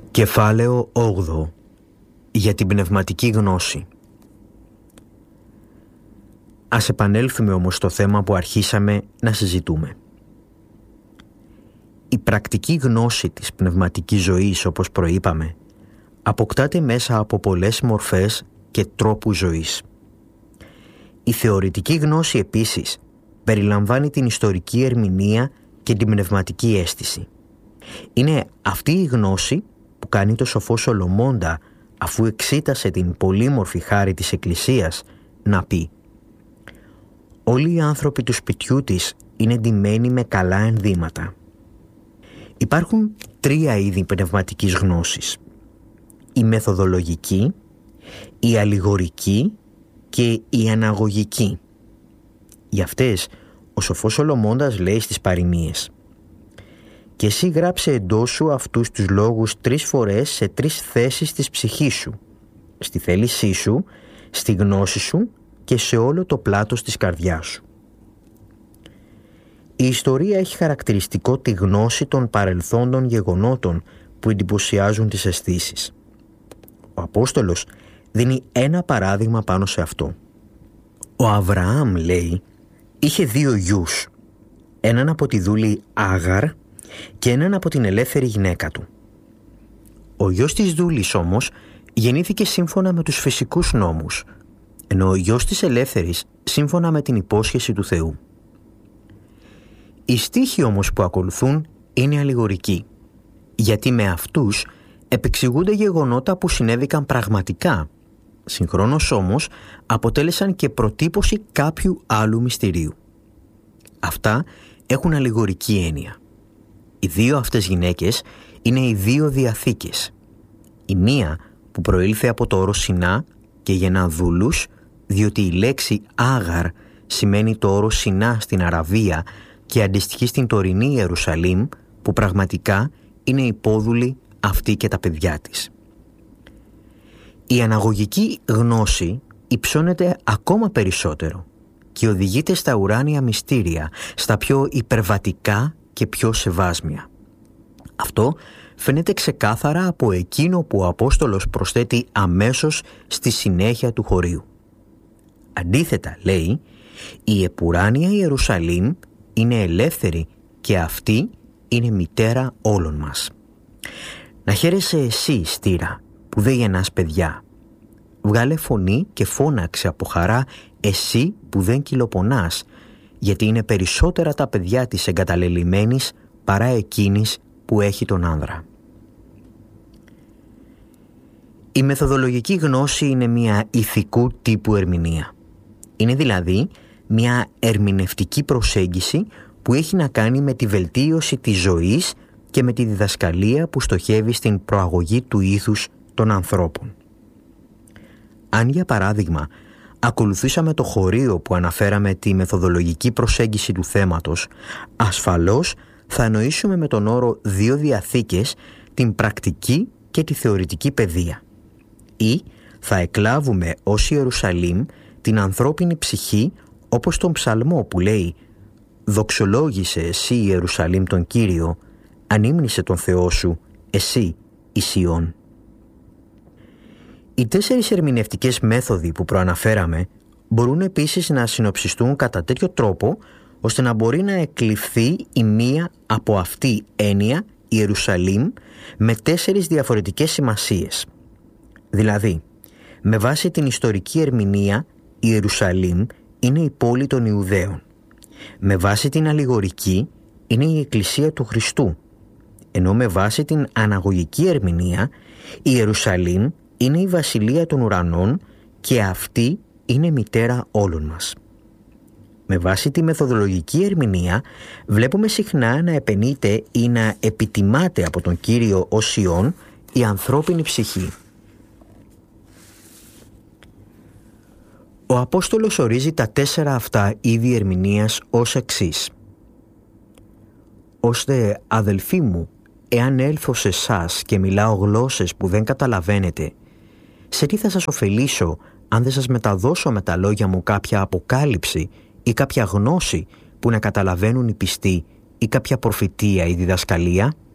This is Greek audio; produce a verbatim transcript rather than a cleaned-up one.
Κεφάλαιο όγδοο. Για την πνευματική γνώση. Ας επανέλθουμε όμως στο θέμα που αρχίσαμε να συζητούμε. Η πρακτική γνώση της πνευματικής ζωής, όπως προείπαμε, αποκτάται μέσα από πολλές μορφές και τρόπους ζωής. Η θεωρητική γνώση επίσης περιλαμβάνει την ιστορική ερμηνεία και την πνευματική αίσθηση. Είναι αυτή η γνώση που κάνει το σοφό Σολομώντα, αφού εξήτασε την πολύμορφη χάρη της Εκκλησίας, να πει: «Όλοι οι άνθρωποι του σπιτιού της είναι ντυμένοι με καλά ενδύματα». Υπάρχουν τρία είδη πνευματικής γνώσης: η μεθοδολογική, η αλληγορική και η αναγωγική. Για αυτές ο σοφός Σολομώντας λέει στις παροιμίες: «Και εσύ γράψε εντός σου αυτούς τους λόγους τρεις φορές σε τρεις θέσεις της ψυχής σου, στη θέλησή σου, στη γνώση σου και σε όλο το πλάτος της καρδιάς σου». Η ιστορία έχει χαρακτηριστικό τη γνώση των παρελθόντων γεγονότων που εντυπωσιάζουν τις αισθήσεις. Ο Απόστολος δίνει ένα παράδειγμα πάνω σε αυτό. Ο Αβραάμ, λέει, είχε δύο γιους, έναν από τη δούλη Άγαρ και έναν από την ελεύθερη γυναίκα του. Ο γιος της δούλης όμως γεννήθηκε σύμφωνα με τους φυσικούς νόμους, ενώ ο γιος της ελεύθερης σύμφωνα με την υπόσχεση του Θεού. Οι στίχοι όμως που ακολουθούν είναι αλληγορικοί, γιατί με αυτούς επεξηγούνται γεγονότα που συνέβηκαν πραγματικά, συγχρόνως όμως αποτέλεσαν και προτύπωση κάποιου άλλου μυστηρίου. Αυτά έχουν αλληγορική έννοια. Οι δύο αυτές γυναίκες είναι οι δύο διαθήκες. Η μία που προήλθε από το όρο Σινά και γεννά δούλους, διότι η λέξη Άγαρ σημαίνει το όρο Σινά στην Αραβία και αντιστοιχεί στην τωρινή Ιερουσαλήμ, που πραγματικά είναι υπόδουλη αυτή και τα παιδιά της. Η αναγωγική γνώση υψώνεται ακόμα περισσότερο και οδηγείται στα ουράνια μυστήρια, στα πιο υπερβατικά και πιο σεβάσμια. Αυτό φαίνεται ξεκάθαρα από εκείνο που ο Απόστολος προσθέτει αμέσως στη συνέχεια του χωρίου. Αντίθετα, λέει, η επουράνια Ιερουσαλήμ είναι ελεύθερη και αυτή είναι μητέρα όλων μας. Να χαίρεσαι εσύ, στήρα, που δεν γεννάς παιδιά. Βγάλε φωνή και φώναξε από χαρά εσύ που δεν κυλοπονάς, γιατί είναι περισσότερα τα παιδιά της εγκαταλελειμμένης παρά εκείνης που έχει τον άνδρα. Η μεθοδολογική γνώση είναι μια ηθικού τύπου ερμηνεία. Είναι δηλαδή μια ερμηνευτική προσέγγιση που έχει να κάνει με τη βελτίωση της ζωής και με τη διδασκαλία που στοχεύει στην προαγωγή του ήθους των ανθρώπων. Αν για παράδειγμα ακολουθήσαμε το χωρίο που αναφέραμε τη μεθοδολογική προσέγγιση του θέματος, ασφαλώς θα εννοήσουμε με τον όρο δύο διαθήκες την πρακτική και τη θεωρητική παιδεία. Ή θα εκλάβουμε ως Ιερουσαλήμ την ανθρώπινη ψυχή, όπως τον ψαλμό που λέει «Δοξολόγησε εσύ Ιερουσαλήμ τον Κύριο, ανήμνησε τον Θεό σου, εσύ η Σιών». Οι τέσσερις ερμηνευτικές μέθοδοι που προαναφέραμε μπορούν επίσης να συνοψιστούν κατά τέτοιο τρόπο ώστε να μπορεί να εκλειφθεί η μία από αυτή έννοια Ιερουσαλήμ με τέσσερις διαφορετικές σημασίες. Δηλαδή, με βάση την ιστορική ερμηνεία, η Ιερουσαλήμ είναι η πόλη των Ιουδαίων. Με βάση την αλληγορική είναι η Εκκλησία του Χριστού. Ενώ με βάση την αναγωγική ερμηνεία, η Ιερουσαλήμ είναι η βασιλεία των ουρανών και αυτή είναι μητέρα όλων μας. Με βάση τη μεθοδολογική ερμηνεία βλέπουμε συχνά να επενείται ή να επιτιμάται από τον Κύριο ως Σιών η ανθρώπινη ψυχή. Ο Απόστολος ορίζει τα τέσσερα αυτά είδη ερμηνείας ως εξής: «Ώστε, αδελφοί μου, εάν έλθω σε εσάς και μιλάω γλώσσες που δεν καταλαβαίνετε, σε τι θα σας ωφελήσω αν δεν σας μεταδώσω με τα λόγια μου κάποια αποκάλυψη ή κάποια γνώση που να καταλαβαίνουν οι πιστοί ή κάποια προφητεία ή διδασκαλία?»